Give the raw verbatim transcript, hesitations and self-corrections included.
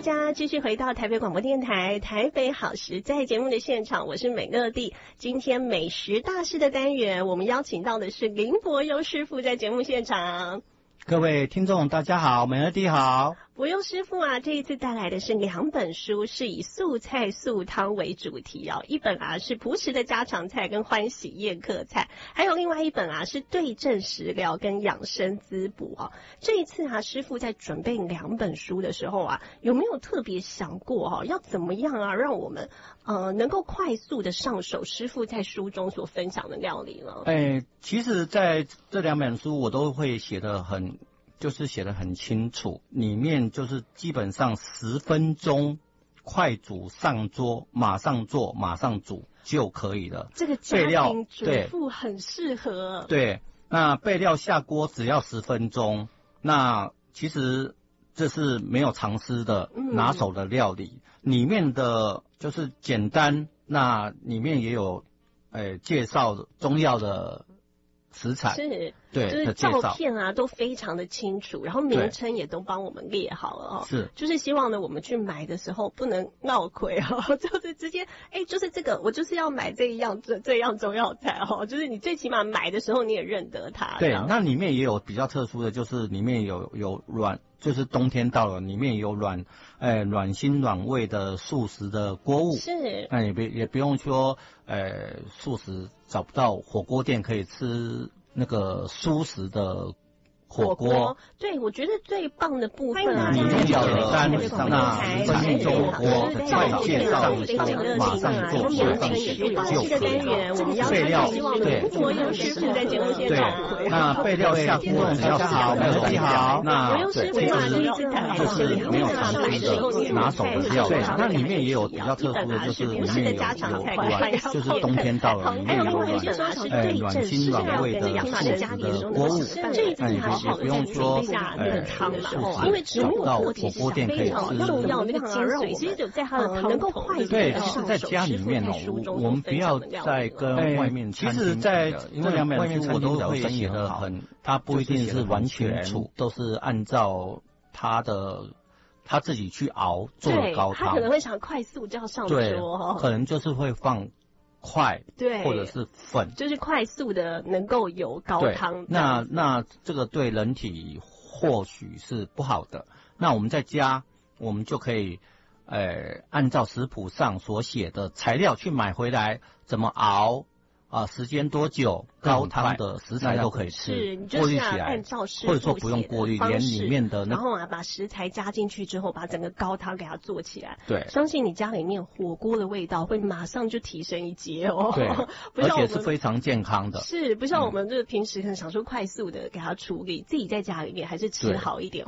家继续回到台北广播电台台北好食在节目的现场，我是美乐蒂。今天美食大师的单元，我们邀请到的是林伯佑师傅在节目现场。 各位听众大家好，美乐蒂好。 伯佑师傅啊，这一次带来的是两本书，是以素菜素汤为主题哦。一本啊是朴实的家常菜跟欢喜宴客菜，还有另外一本啊是对症食疗跟养生滋补哦。这一次啊，师傅在准备两本书的时候啊，有没有特别想过哈、哦，要怎么样啊，让我们呃能够快速的上手师傅在书中所分享的料理呢？ 哎，其实在这两本书我都会写得很。就是写得很清楚，里面就是基本上十分钟快煮上桌，马上做马上煮就可以了。 这个家庭主妇很适合。 对，那备料下锅只要十分钟，那其实这是没有藏私的拿手的料理，嗯、里面的就是简单，那里面也有呃介绍中药的食材是， 对， 就是照片啊都非常的清楚，然后名称也都帮我们列好了哦。 是， 就是希望呢，我们去买的时候不能闹亏哦，就是直接哎，就是这个我就是要买这一样这这样中药材哦，就是你最起码买的时候你也认得它。 对，那里面也有比较特殊的，就是里面有有软，就是冬天到了，里面有软，呃，软心软胃的素食的锅物。 是， 那也不也不用说，呃，素食找不到火锅店可以吃那个蔬食的火锅。 对，我觉得最棒的部分啊， 里面有三那分命中锅，快捷上桌，马上做，马上洗就可以了。备料对， 伯佑师傅在节目现场。 对，那备料下锅只要好，美乐蒂好。那伯佑师傅啊，这一次带来的是没有藏私的拿手的料理。那里面也有比较特殊的，就是里面有有软，就是冬天到了，里面有软，呃，软心软胃的素食的锅物。那也不用说。 呃，汤嘛，因为植物锅其实非常重要，那个精髓其实就在它的汤能够快速对，就是在家里面哦，我们不要再跟外面餐厅。其实，在因为两本书我都会写得很，它不一定是完全都是按照它的他自己去熬做的高汤。 他可能会想快速就要上桌， 对，可能就是会放块， 对， 或者是粉， 就是快速的能够有高汤。 那那这个对人体或许是不好的。那我们在家，我们就可以，呃，按照食谱上所写的材料去买回来，怎么熬啊、呃，时间多久，高汤的食材都可以吃， 是，你就是要按照师傅或者说不用过滤，连里面的那然后啊，把食材加进去之后，把整个高汤给它做起来。 对， 相信你家里面火锅的味道会马上就提升一阶哦。 对，而且是非常健康的。 是，不像我们这平时可能想说快速的给它处理，自己在家里面还是吃好一点，